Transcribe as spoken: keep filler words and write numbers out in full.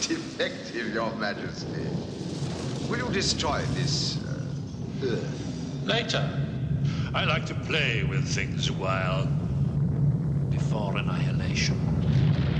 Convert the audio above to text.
effective, Your Majesty. Will you destroy this uh, Earth? Later. I like to play with things a while. Before annihilation.